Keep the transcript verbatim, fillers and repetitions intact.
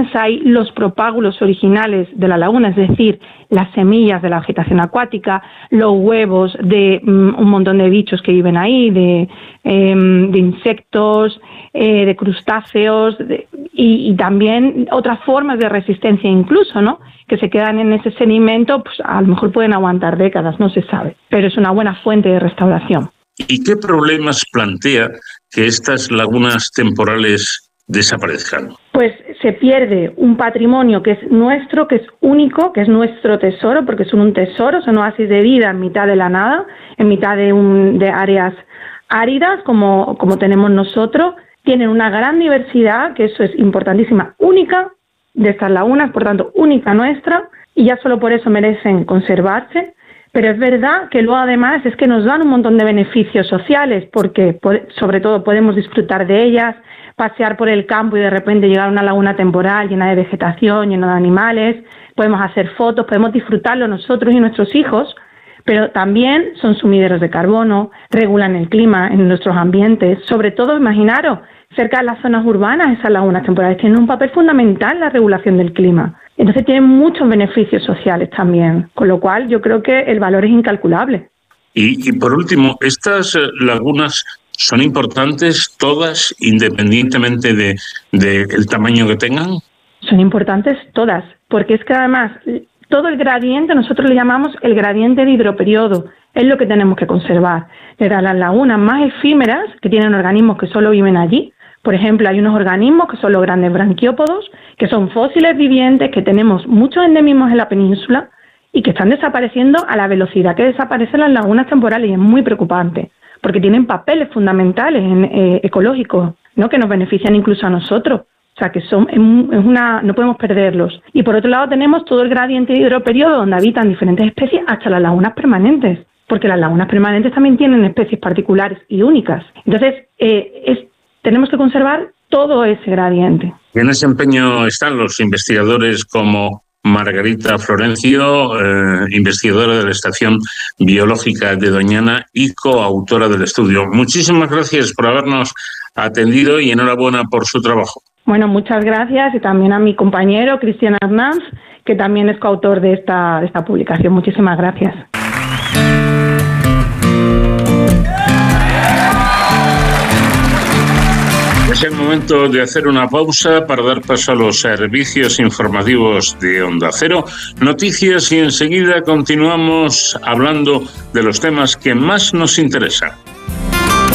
tienes ahí los propágulos originales de la laguna, es decir, las semillas de la vegetación acuática, los huevos de um, un montón de bichos que viven ahí, de, eh, de insectos, eh, de crustáceos de, y, y también otras formas de resistencia incluso, ¿no?, que se quedan en ese sedimento, pues a lo mejor pueden aguantar décadas, no se sabe, pero es una buena fuente de restauración. ¿Y qué problemas plantea que estas lagunas temporales desaparezcan? Pues se pierde un patrimonio que es nuestro, que es único, que es nuestro tesoro, porque son un tesoro, son oasis de vida en mitad de la nada, en mitad de, un, de áreas áridas como, como tenemos nosotros. Tienen una gran diversidad, que eso es importantísima, única de estas lagunas, por tanto única nuestra, y ya solo por eso merecen conservarse. Pero es verdad que luego además es que nos dan un montón de beneficios sociales, porque sobre todo podemos disfrutar de ellas, pasear por el campo y de repente llegar a una laguna temporal llena de vegetación, llena de animales, podemos hacer fotos, podemos disfrutarlo nosotros y nuestros hijos, pero también son sumideros de carbono, regulan el clima en nuestros ambientes, sobre todo, imaginaros, cerca de las zonas urbanas esas lagunas temporales tienen un papel fundamental en la regulación del clima. Entonces tienen muchos beneficios sociales también, con lo cual yo creo que el valor es incalculable. Y, y por último, ¿estas lagunas son importantes todas, independientemente de, de el tamaño que tengan? Son importantes todas, porque es que además todo el gradiente, nosotros le llamamos el gradiente de hidroperiodo, es lo que tenemos que conservar. Desde las lagunas más efímeras, que tienen organismos que solo viven allí, por ejemplo, hay unos organismos que son los grandes branquiópodos, que son fósiles vivientes, que tenemos muchos endemismos en la península y que están desapareciendo a la velocidad que desaparecen las lagunas temporales, y es muy preocupante, porque tienen papeles fundamentales en, eh, ecológicos, ¿no?, que nos benefician incluso a nosotros. O sea, que son, es una, no podemos perderlos. Y por otro lado tenemos todo el gradiente de hidroperiodo donde habitan diferentes especies hasta las lagunas permanentes, porque las lagunas permanentes también tienen especies particulares y únicas. Entonces, eh, es, tenemos que conservar todo ese gradiente. Y en ese empeño están los investigadores como Margarita Florencio, eh, investigadora de la Estación Biológica de Doñana y coautora del estudio. Muchísimas gracias por habernos atendido y enhorabuena por su trabajo. Bueno, muchas gracias, y también a mi compañero Cristian Hernández, que también es coautor de esta, de esta publicación. Muchísimas gracias. Es el momento de hacer una pausa para dar paso a los servicios informativos de Onda Cero, noticias, y enseguida continuamos hablando de los temas que más nos interesan.